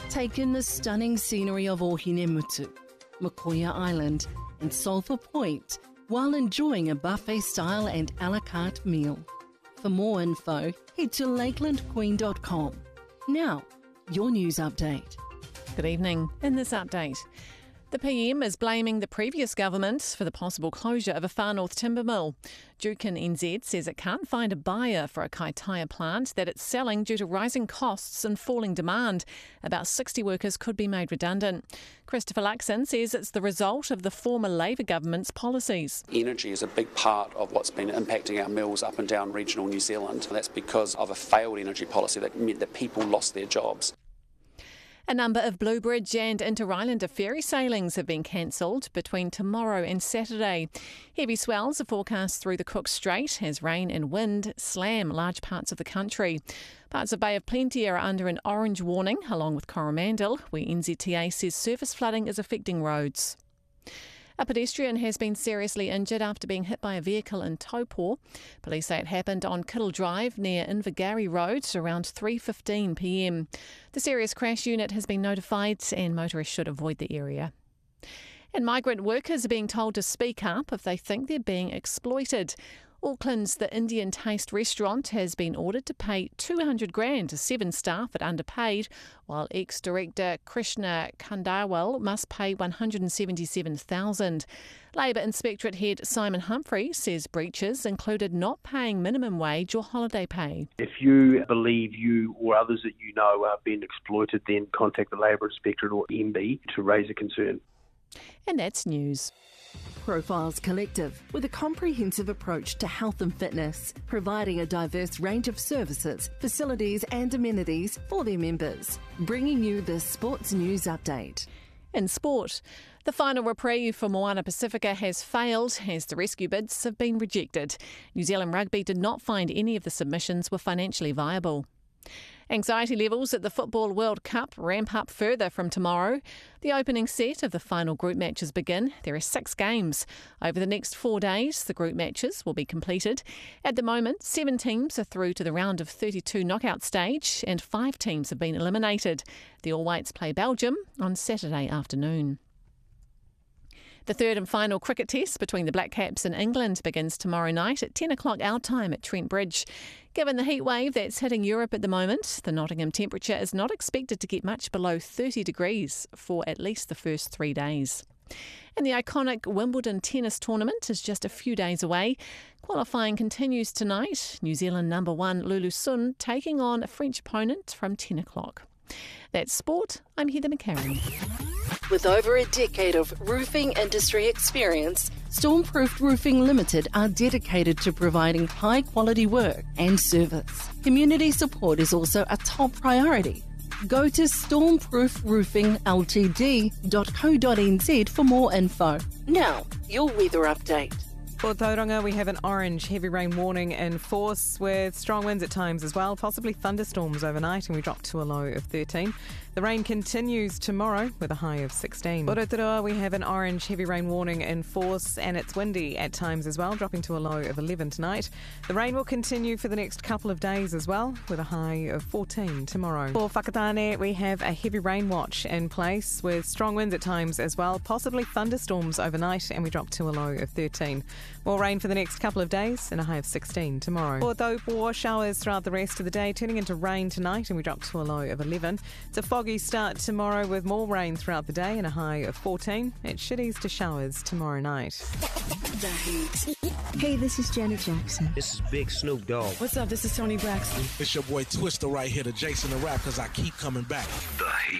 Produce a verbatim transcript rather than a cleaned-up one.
Take in the stunning scenery of Ohinemutu, Makoia Island and Sulphur Point while enjoying a buffet-style and a la carte meal. For more info, head to lakeland queen dot com. Now, your news update. Good evening. In this update, the P M is blaming the previous government for the possible closure of a Far North timber mill. Jukin N Z says it can't find a buyer for a Kaitaia plant that it's selling due to rising costs and falling demand. About sixty workers could be made redundant. Christopher Luxon says it's the result of the former Labour government's policies. Energy is a big part of what's been impacting our mills up and down regional New Zealand. That's because of a failed energy policy that meant that people lost their jobs. A number of Bluebridge and Inter-Islander ferry sailings have been cancelled between tomorrow and Saturday. Heavy swells are forecast through the Cook Strait as rain and wind slam large parts of the country. Parts of Bay of Plenty are under an orange warning, along with Coromandel, where N Z T A says surface flooding is affecting roads. A pedestrian has been seriously injured after being hit by a vehicle in Taupō. Police say it happened on Kittle Drive near Invergary Road around three fifteen p m. The serious crash unit has been notified and motorists should avoid the area. And migrant workers are being told to speak up if they think they're being exploited. Auckland's The Indian Taste restaurant has been ordered to pay two hundred grand to seven staff at underpaid, while ex-director Krishna Kandawal must pay one hundred seventy-seven thousand dollars. Labour Inspectorate Head Simon Humphrey says breaches included not paying minimum wage or holiday pay. If you believe you or others that you know are being exploited, then contact the Labour Inspectorate or M B to raise a concern. And that's news. Profiles Collective, with a comprehensive approach to health and fitness, providing a diverse range of services, facilities and amenities for their members. Bringing you the Sports News Update. In sport, the final reprieve for Moana Pacifica has failed as the rescue bids have been rejected. New Zealand Rugby did not find any of the submissions were financially viable. Anxiety levels at the Football World Cup ramp up further from tomorrow. The opening set of the final group matches begin. There are six games. Over the next four days, the group matches will be completed. At the moment, seven teams are through to the round of thirty-two knockout stage and five teams have been eliminated. The All Whites play Belgium on Saturday afternoon. The third and final cricket test between the Black Caps and England begins tomorrow night at ten o'clock our time at Trent Bridge. Given the heat wave that's hitting Europe at the moment, the Nottingham temperature is not expected to get much below thirty degrees for at least the first three days. And the iconic Wimbledon tennis tournament is just a few days away. Qualifying continues tonight. New Zealand number one Lulu Sun taking on a French opponent from ten o'clock. That's sport. I'm Heather McCarron. With over a decade of roofing industry experience, Stormproof Roofing Limited are dedicated to providing high-quality work and service. Community support is also a top priority. Go to stormproof roofing l t d dot co dot n z for more info. Now, your weather update. For Tauranga, we have an orange heavy rain warning in force with strong winds at times as well, possibly thunderstorms overnight, and we drop to a low of thirteen. The rain continues tomorrow with a high of sixteen. For Rotorua, we have an orange heavy rain warning in force and it's windy at times as well, dropping to a low of eleven tonight. The rain will continue for the next couple of days as well, with a high of fourteen tomorrow. For Whakatane, we have a heavy rain watch in place with strong winds at times as well, possibly thunderstorms overnight, and we drop to a low of thirteen. More rain for the next couple of days and a high of sixteen tomorrow. For Taupō, showers throughout the rest of the day, turning into rain tonight, and we drop to a low of eleven. It's a foggy start tomorrow with more rain throughout the day and a high of fourteen. It should ease to showers tomorrow night. Hey, this is Janet Jackson. This is Big Snoop Dogg. What's up? This is Tony Braxton. It's your boy Twister right here, the Jason the Rap, because I keep coming back. The Heat.